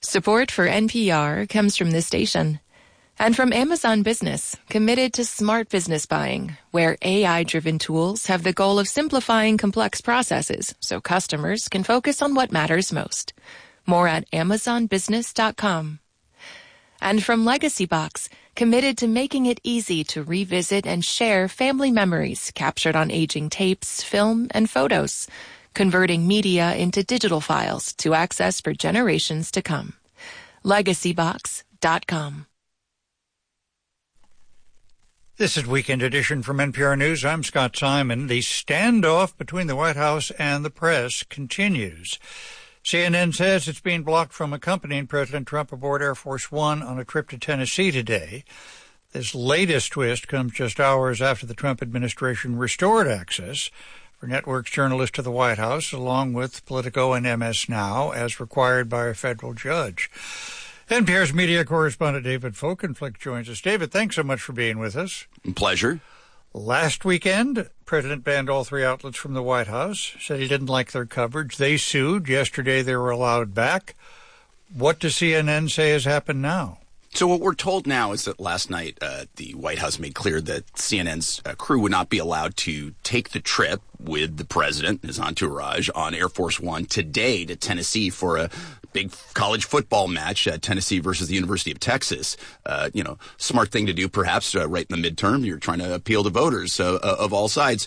Support for NPR comes from this station and from Amazon Business, committed to smart business buying, where AI-driven tools have the goal of simplifying complex processes so customers can focus on what matters most. More at amazonbusiness.com. And from Legacy Box, committed to making it easy to revisit and share family memories captured on aging tapes, film, and photos, converting media into digital files to access for generations to come. LegacyBox.com. This is Weekend Edition from NPR News. I'm Scott Simon. The standoff between the White House and the press continues. CNN says it's being blocked from accompanying President Trump aboard Air Force One on a trip to Tennessee today. This latest twist comes just hours after the Trump administration restored access for networks journalists to the White House, along with Politico and MS Now, as required by a federal judge. NPR's media correspondent David Folkenflik joins us. David, thanks so much for being with us. Pleasure. Last weekend, President banned all three outlets from the White House, said he didn't like their coverage. They sued. Yesterday, they were allowed back. What does CNN say has happened now? So what we're told now is that last night the White House made clear that CNN's crew would not be allowed to take the trip with the president and his entourage on Air Force One today to Tennessee for a big college football match, Tennessee versus the University of Texas. Smart thing to do, perhaps, right in the midterm. You're trying to appeal to voters of all sides.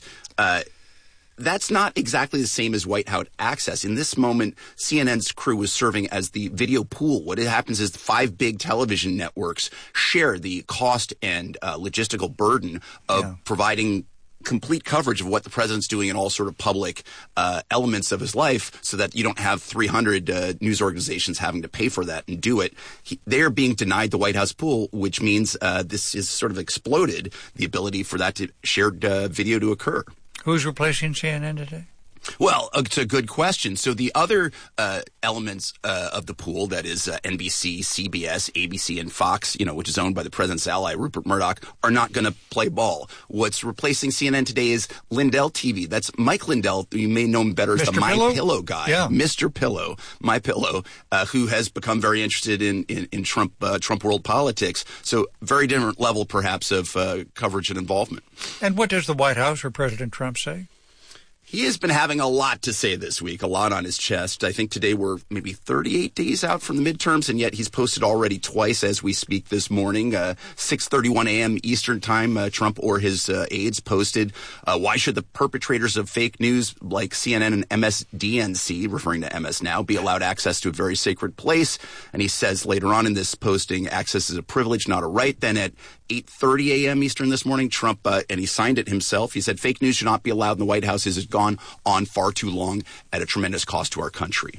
That's not exactly the same as White House access. In this moment, CNN's crew was serving as the video pool. What happens is the five big television networks share the cost and logistical burden of providing complete coverage of what the president's doing in all sort of public elements of his life, so that you don't have 300 news organizations having to pay for that and do it. They're being denied the White House pool, which means this is sort of exploded the ability for that shared video to occur. Who's replacing CNN today? Well, it's a good question. So the other elements of the pool, that is NBC, CBS, ABC, and Fox, which is owned by the president's ally, Rupert Murdoch, are not going to play ball. What's replacing CNN today is Lindell TV. That's Mike Lindell. You may know him better as the My Pillow guy, Mr. Pillow, My Pillow, who has become very interested in Trump world politics. So very different level, perhaps, of coverage and involvement. And what does the White House or President Trump say? He has been having a lot to say this week, a lot on his chest. I think today we're maybe 38 days out from the midterms, and yet he's posted already twice as we speak this morning. 6:31 a.m. Eastern Time, Trump or his aides posted, why should the perpetrators of fake news like CNN and MSDNC, referring to MS Now, be allowed access to a very sacred place? And he says later on in this posting, access is a privilege, not a right. Then at 8:30 a.m. Eastern this morning, Trump, and he signed it himself, he said fake news should not be allowed in the White House. It has gone on far too long at a tremendous cost to our country.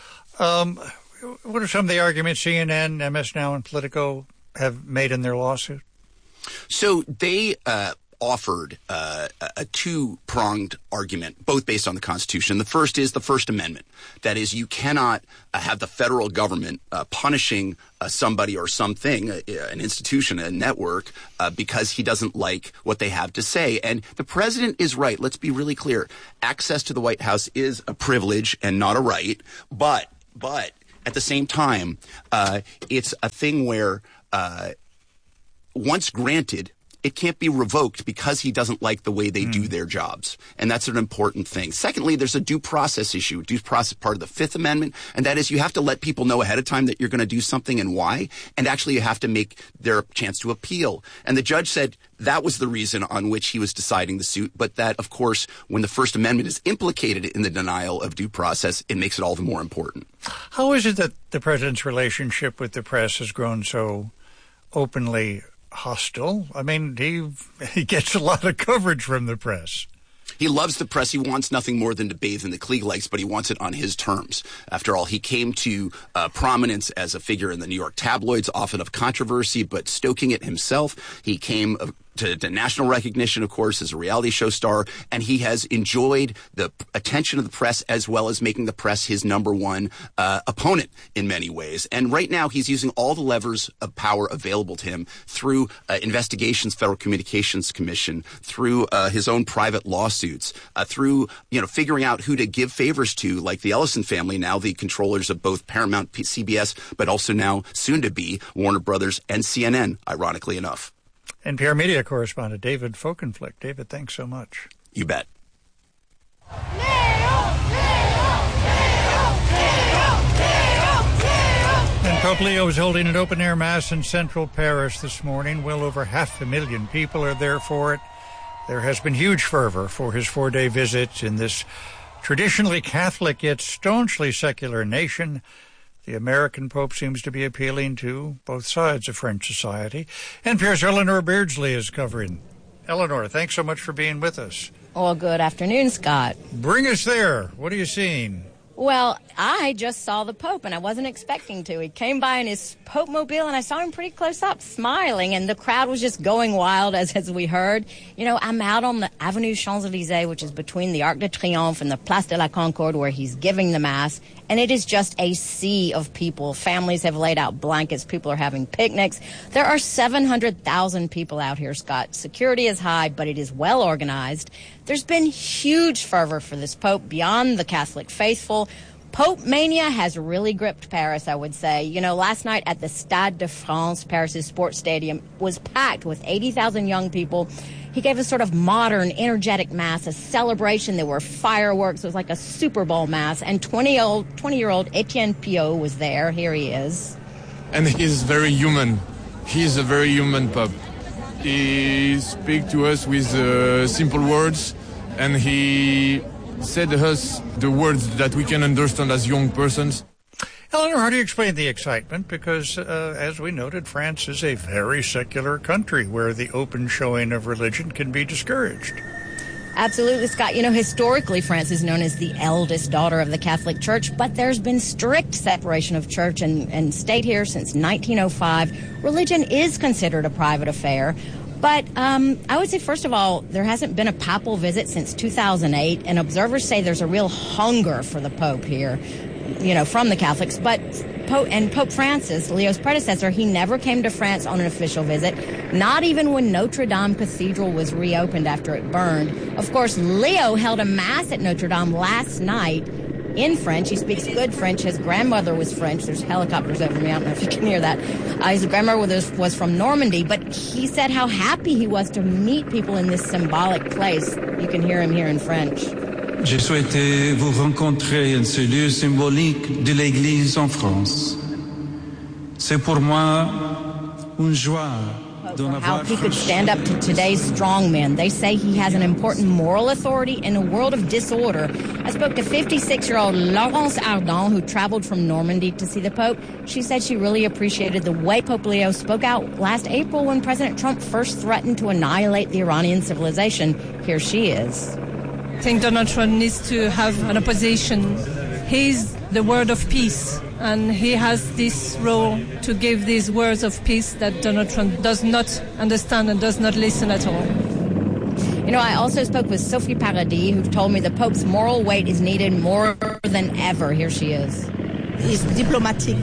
What are some of the arguments CNN, MS Now, and Politico have made in their lawsuit? So they offered a two-pronged argument, both based on the Constitution. The first is the First Amendment. That is, you cannot have the federal government punishing somebody or something, an institution, a network, because he doesn't like what they have to say. And the president is right. Let's be really clear. Access to the White House is a privilege and not a right. But at the same time, it's a thing where once granted, it can't be revoked because he doesn't like the way they do their jobs. And that's an important thing. Secondly, there's a due process issue, due process part of the Fifth Amendment, and that is you have to let people know ahead of time that you're going to do something and why, and actually you have to make their chance to appeal. And the judge said that was the reason on which he was deciding the suit, but that, of course, when the First Amendment is implicated in the denial of due process, it makes it all the more important. How is it that the president's relationship with the press has grown so openly hostile? I mean, he gets a lot of coverage from the press. He loves the press. He wants nothing more than to bathe in the Klieg likes, but he wants it on his terms. After all, he came to prominence as a figure in the New York tabloids, often of controversy, but stoking it himself. He came to national recognition, of course, as a reality show star, and he has enjoyed the attention of the press as well as making the press his number one opponent in many ways. And right now he's using all the levers of power available to him through investigations, Federal Communications Commission, through his own private lawsuits, through figuring out who to give favors to, like the Ellison family, now the controllers of both Paramount, CBS, but also now soon to be Warner Brothers and CNN, ironically enough. NPR media correspondent David Folkenflik. David, thanks so much. You bet. And Pope Leo is holding an open-air mass in central Paris this morning. Well over 500,000 people are there for it. There has been huge fervor for his 4-day visit in this traditionally Catholic yet staunchly secular nation. The American Pope seems to be appealing to both sides of French society. NPR's Eleanor Beardsley is covering. Eleanor, thanks so much for being with us. Well, good afternoon, Scott. Bring us there. What are you seeing? Well, I just saw the Pope, and I wasn't expecting to. He came by in his Pope mobile, and I saw him pretty close up, smiling, and the crowd was just going wild, as we heard. I'm out on the Avenue Champs-Élysées, which is between the Arc de Triomphe and the Place de la Concorde, where he's giving the Mass, and it is just a sea of people. Families have laid out blankets. People are having picnics. There are 700,000 people out here, Scott. Security is high, but it is well organized. There's been huge fervor for this Pope beyond the Catholic faithful. Pope mania has really gripped Paris, I would say. Last night at the Stade de France, Paris' sports stadium, was packed with 80,000 young people. He gave a sort of modern, energetic mass, a celebration. There were fireworks. It was like a Super Bowl mass. And 20-year-old Etienne Pio was there. Here he is. And he's very human. He's a very human Pope. He speaks to us with simple words, and he said to us the words that we can understand as young persons. Eleanor, how do you explain the excitement? Because, as we noted, France is a very secular country where the open showing of religion can be discouraged. Absolutely, Scott. Historically, France is known as the eldest daughter of the Catholic Church, but there's been strict separation of church and state here since 1905. Religion is considered a private affair. But I would say, first of all, there hasn't been a papal visit since 2008, and observers say there's a real hunger for the Pope here, from the Catholics. But Pope Francis, Leo's predecessor, he never came to France on an official visit, not even when Notre Dame Cathedral was reopened after it burned. Of course, Leo held a mass at Notre Dame last night in French. He speaks good French. His grandmother was French. There's helicopters over me. I don't know if you can hear that. His grandmother was from Normandy, but he said how happy he was to meet people in this symbolic place. You can hear him here in French. J'ai souhaité vous rencontrer en ce lieu symbolique de l'Église en France. C'est pour moi une joie. How he could stand up to today's strongmen. They say he has an important moral authority in a world of disorder. I spoke to 56-year-old Laurence Ardon, who traveled from Normandy to see the Pope. She said she really appreciated the way Pope Leo spoke out last April when President Trump first threatened to annihilate the Iranian civilization. Here she is. I think Donald Trump needs to have an opposition. He's the word of peace, and he has this role to give these words of peace that Donald Trump does not understand and does not listen at all. I also spoke with Sophie Paradis, who told me the Pope's moral weight is needed more than ever. Here she is. His diplomatic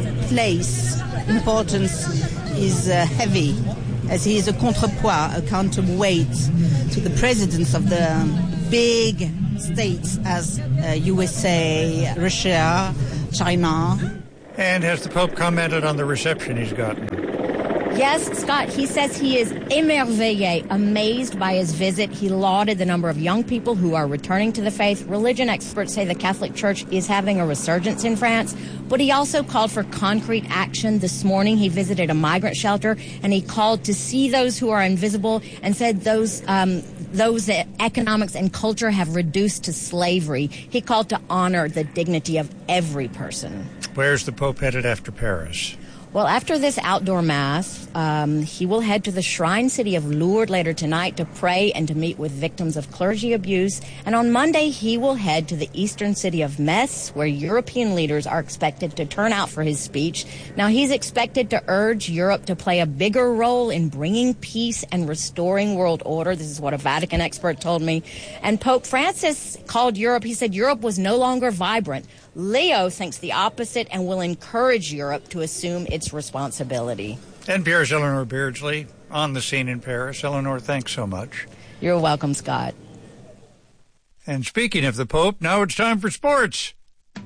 importance is heavy, as he is a contrepoids, a counterweight to the presidents of the big states as USA, Russia, China. And has the Pope commented on the reception he's gotten? Yes, Scott, he says he is émerveillé, amazed by his visit. He lauded the number of young people who are returning to the faith. Religion experts say the Catholic Church is having a resurgence in France, but he also called for concrete action. This morning he visited a migrant shelter, and he called to see those who are invisible and said those economics and culture have reduced to slavery. He called to honor the dignity of every person. Where's the Pope headed after Paris? Well, after this outdoor mass, he will head to the shrine city of Lourdes later tonight to pray and to meet with victims of clergy abuse. And on Monday, he will head to the eastern city of Metz, where European leaders are expected to turn out for his speech. Now, he's expected to urge Europe to play a bigger role in bringing peace and restoring world order. This is what a Vatican expert told me. And Pope Francis called Europe, he said Europe was no longer vibrant. Leo thinks the opposite and will encourage Europe to assume its responsibility. NPR's Eleanor Beardsley on the scene in Paris. Eleanor, thanks so much. You're welcome, Scott. And speaking of the Pope, now it's time for sports.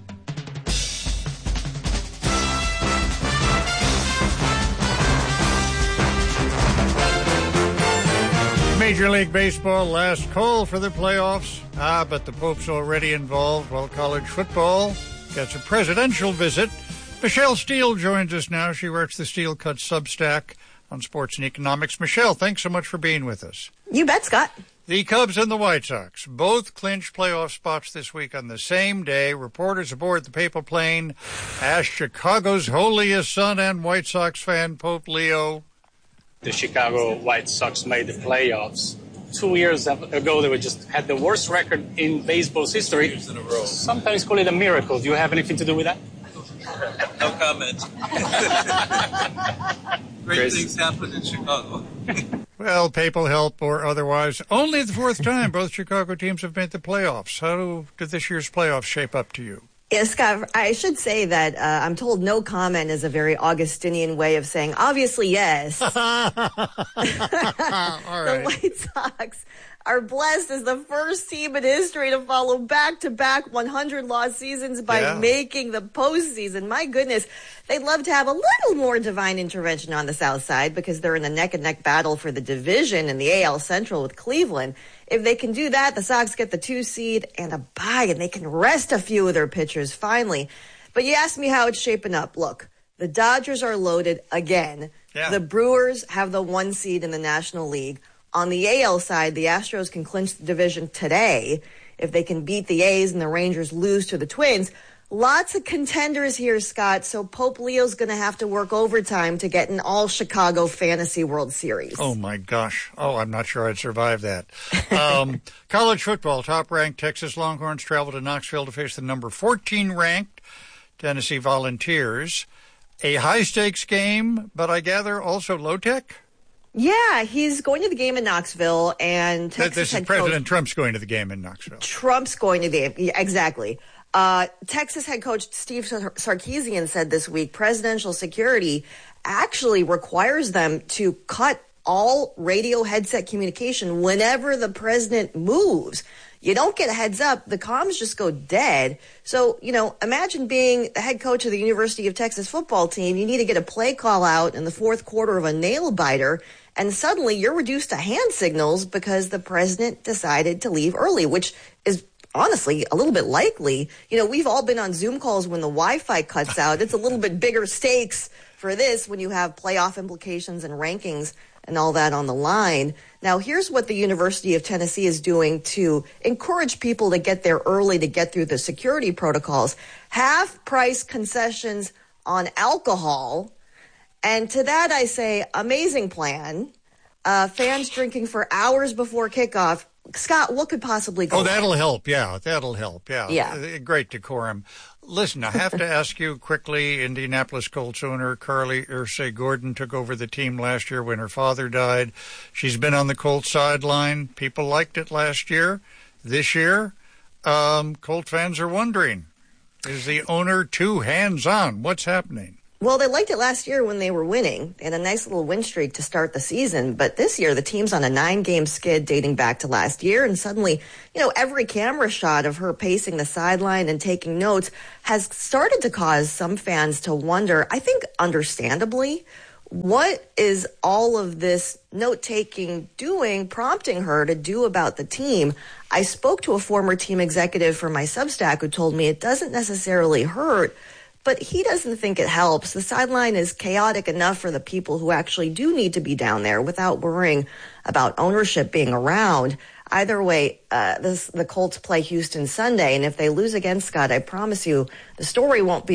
Major League Baseball last call for the playoffs. But the Pope's already involved while college football gets a presidential visit. Michelle Steele joins us now. She writes the Steel Cut Substack on sports and economics. Michelle, thanks so much for being with us. You bet, Scott. The Cubs and the White Sox both clinched playoff spots this week on the same day. Reporters aboard the papal plane asked Chicago's holiest son and White Sox fan, Pope Leo. The Chicago White Sox made the playoffs. 2 years ago, they had the worst record in baseball's history. 2 years in a row. Sometimes call it a miracle. Do you have anything to do with that? No comment. Great things happen in Chicago. Well, papal help or otherwise, only the fourth time both Chicago teams have made the playoffs. How did this year's playoffs shape up to you? Yes, Scott, I should say that I'm told no comment is a very Augustinian way of saying, obviously, yes. All right. The White Sox are blessed as the first team in history to follow back-to-back 100-loss seasons by making the postseason. My goodness, they'd love to have a little more divine intervention on the South Side because they're in a neck-and-neck battle for the division in the AL Central with Cleveland. If they can do that, the Sox get the 2 seed and a bye, and they can rest a few of their pitchers finally. But you asked me how it's shaping up. Look, the Dodgers are loaded again. Yeah. The Brewers have the 1 seed in the National League. On the AL side, the Astros can clinch the division today if they can beat the A's and the Rangers lose to the Twins. Lots of contenders here, Scott, so Pope Leo's going to have to work overtime to get an all-Chicago Fantasy World Series. Oh, my gosh. Oh, I'm not sure I'd survive that. College football, top-ranked Texas Longhorns travel to Knoxville to face the number 14-ranked Tennessee Volunteers. A high-stakes game, but I gather also low-tech? Yeah, he's going to the game in Knoxville, and Texas This is President Trump's going to the game in Knoxville. Trump's going to the game, yeah, exactly. Texas head coach Steve Sarkisian said this week presidential security actually requires them to cut all radio headset communication whenever the president moves. You don't get a heads up, the comms just go dead. So, imagine being the head coach of the University of Texas football team. You need to get a play call out in the fourth quarter of a nail biter, and suddenly you're reduced to hand signals because the president decided to leave early, which is honestly a little bit likely. We've all been on Zoom calls when the Wi-Fi cuts out. It's a little bit bigger stakes for this when you have playoff implications and rankings and all that on the line. Now, here's what the University of Tennessee is doing to encourage people to get there early to get through the security protocols. Half-price concessions on alcohol. And to that I say, amazing plan. Fans drinking for hours before kickoff. Scott, what could possibly go wrong? That'll help. Yeah, that'll help. Yeah. Great decorum. Listen, I have to ask you quickly, Indianapolis Colts owner Carly Ursay-Gordon took over the team last year when her father died. She's been on the Colts sideline. People liked it last year. This year, Colt fans are wondering, is the owner too hands-on? What's happening? Well, they liked it last year when they were winning. They had a nice little win streak to start the season. But this year, the team's on a 9-game skid dating back to last year. And suddenly, every camera shot of her pacing the sideline and taking notes has started to cause some fans to wonder, I think understandably, what is all of this note-taking doing, prompting her to do about the team? I spoke to a former team executive for my Substack who told me it doesn't necessarily hurt, but he doesn't think it helps. The sideline is chaotic enough for the people who actually do need to be down there without worrying about ownership being around. Either way, the Colts play Houston Sunday, and if they lose against Scott, I promise you the story won't be